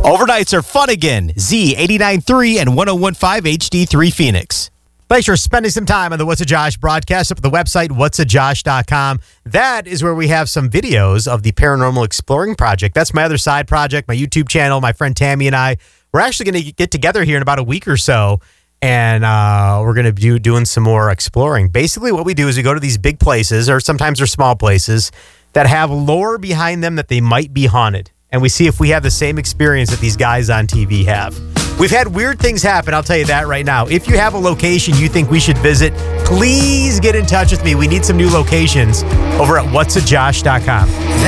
Overnights are fun again. Z89.3 and 101.5 HD3 Phoenix. Thanks for spending some time on the What's a Josh broadcast up at the website, whatsajosh.com. That is where we have some videos of the Paranormal Exploring Project. That's my other side project, my YouTube channel. My friend Tammy and I, we're actually going to get together here in about a week or so, and we're going to be doing some more exploring. Basically, what we do is we go to these big places, or sometimes they're small places, that have lore behind them that they might be haunted. And we see if we have the same experience that these guys on TV have. We've had weird things happen, I'll tell you that right now. If you have a location you think we should visit, please get in touch with me. We need some new locations over at whatsajosh.com.